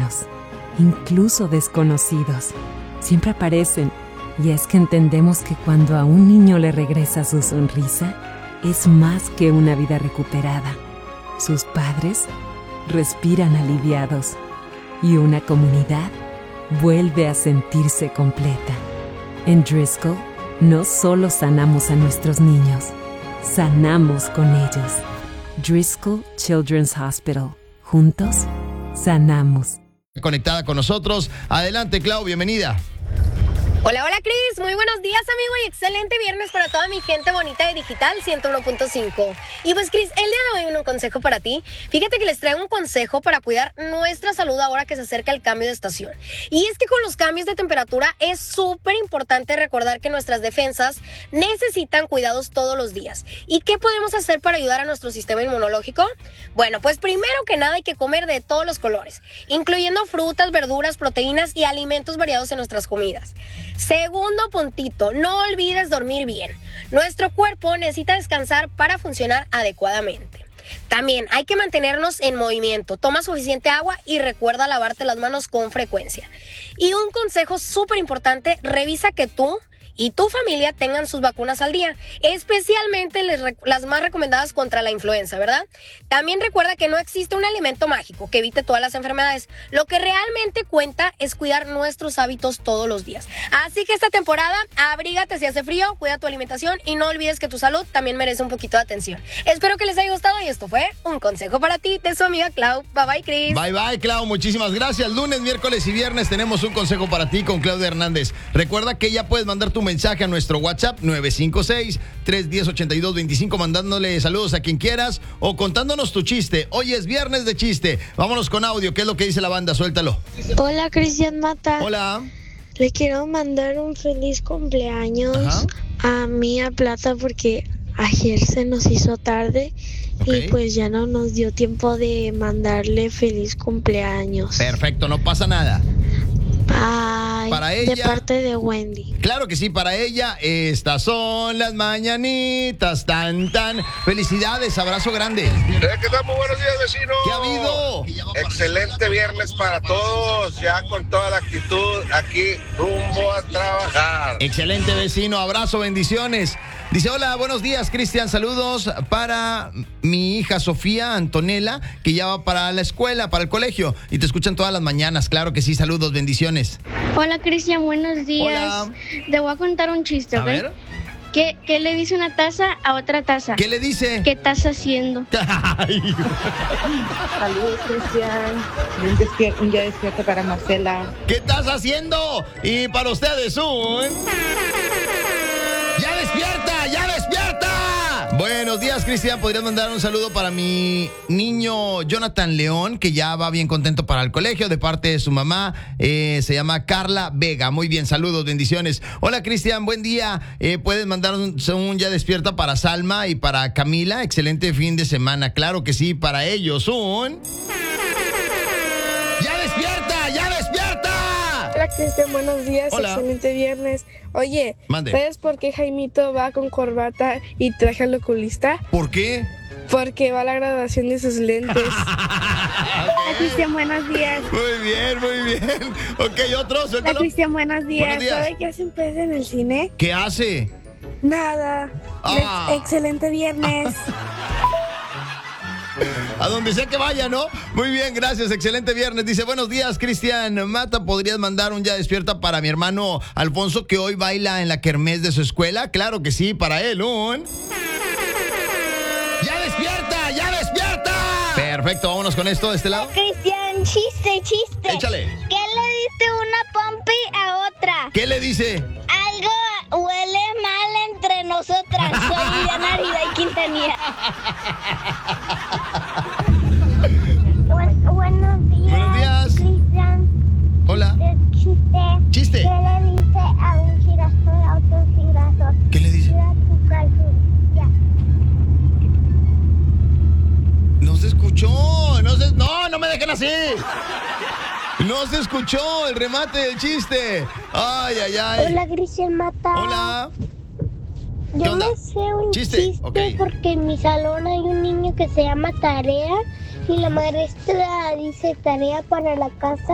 humanos, incluso desconocidos. Siempre aparecen, y es que entendemos que cuando a un niño le regresa su sonrisa, es más que una vida recuperada. Sus padres respiran aliviados y una comunidad vuelve a sentirse completa. En Driscoll, no solo sanamos a nuestros niños, sanamos con ellos. Driscoll Children's Hospital. Juntos, sanamos. Conectada con nosotros. Adelante, Clau, bienvenida. Hola, hola Cris, muy buenos días amigo y excelente viernes para toda mi gente bonita de Digital 101.5. Y pues Cris, el día de hoy un consejo para ti. Fíjate que les traigo un consejo para cuidar nuestra salud ahora que se acerca el cambio de estación. Y es que con los cambios de temperatura es súper importante recordar que nuestras defensas necesitan cuidados todos los días. ¿Y qué podemos hacer para ayudar a nuestro sistema inmunológico? Bueno, pues primero que nada hay que comer de todos los colores, incluyendo frutas, verduras, proteínas y alimentos variados en nuestras comidas. Segundo puntito, no olvides dormir bien. Nuestro cuerpo necesita descansar para funcionar adecuadamente. También hay que mantenernos en movimiento. Toma suficiente agua y recuerda lavarte las manos con frecuencia. Y un consejo súper importante, revisa que tú y tu familia tengan sus vacunas al día, especialmente las más recomendadas contra la influenza, ¿verdad? También recuerda que no existe un alimento mágico que evite todas las enfermedades. Lo que realmente cuenta es cuidar nuestros hábitos todos los días. Así que esta temporada, abrígate si hace frío, cuida tu alimentación y no olvides que tu salud también merece un poquito de atención. Espero que les haya gustado y esto fue un consejo para ti de su amiga Clau. Bye bye, Cris. Bye bye, Clau, muchísimas gracias. Lunes, miércoles y viernes tenemos un consejo para ti con Claudia Hernández. Recuerda que ya puedes mandar tu mensaje a nuestro WhatsApp 956-310-8225 mandándole saludos a quien quieras o contándonos tu chiste. Hoy es viernes de chiste. Vámonos con audio. ¿Qué es lo que dice la banda? Suéltalo. Hola, Cristian Mata. Hola. Le quiero mandar un feliz cumpleaños a Mía Plata porque ayer se nos hizo tarde y pues ya no nos dio tiempo de mandarle feliz cumpleaños. Perfecto, no pasa nada. Bye. Para ella, de parte de Wendy. Claro que sí, para ella, estas son las mañanitas, tan. Felicidades, abrazo grande. ¿Qué tal? Muy buenos días, vecino. ¿Qué ha habido? Excelente viernes para todos, ya con toda la actitud aquí rumbo a trabajar. Excelente, vecino, abrazo, bendiciones. Dice, hola, buenos días, Cristian, saludos para mi hija Sofía Antonella, que ya va para la escuela, para el colegio, y te escuchan todas las mañanas, claro que sí, saludos, bendiciones. Hola, Cristian, buenos días. Hola. Te voy a contar un chiste, ¿ok? A ver. ¿Qué le dice una taza a otra taza? ¿Qué le dice? ¿Qué estás haciendo? Ay. Saludos, Cristian. Un día despierto para Marcela. ¿Qué estás haciendo? Y para ustedes un... ¡Ya despierta! ¡Ya despierta! Buenos días, Cristian. ¿Podrías mandar un saludo para mi niño Jonathan León, que ya va bien contento para el colegio, de parte de su mamá? Se llama Carla Vega. Muy bien, saludos, bendiciones. Hola, Cristian, buen día. ¿Puedes mandar un ya despierta para Salma y para Camila? Excelente fin de semana. Claro que sí, para ellos un... ¡Ya despierta! ¡Ya despierta! Hola, Cristian, buenos días. Hola. Excelente viernes. Oye, Mande. ¿sabes por qué Jaimito va con corbata y traje al oculista? ¿Por qué? Porque va a la graduación de sus lentes. Hola, Cristian, buenos días. Muy bien, muy bien. Ok, otro, Hola, suéltalo. Cristian, buenos días. Buenos días. ¿Sabe qué hace un pez en el cine? ¿Qué hace? Nada. Ah. Excelente viernes. A donde sea que vaya, ¿no? Muy bien, gracias, excelente viernes. Dice, buenos días, Cristian Mata, ¿podrías mandar un ya despierta para mi hermano Alfonso, que hoy baila en la kermés de su escuela? Claro que sí, para él un... ¡Ya despierta! ¡Ya despierta! Perfecto, vámonos con esto de este lado. Cristian, chiste. Échale. ¿Qué le dice una pompi a otra? ¿Qué le dice? Algo huele mal entre nosotras. Soy Liliana Arida y Quintanilla. Buenos días. Buenos días. Cristian. Hola. Chiste. ¿Qué le dice a un girasol a otro girasol? ¿Qué le dice? Mira tu calzón. Ya. No se escuchó. No me dejen así. No se escuchó el remate del chiste. Ay. Hola, Cristian Mata. Hola. ¿Qué Yo onda? me sé un chiste Ok. porque en mi salón hay un niño que se llama Tarea y la maestra dice tarea para la casa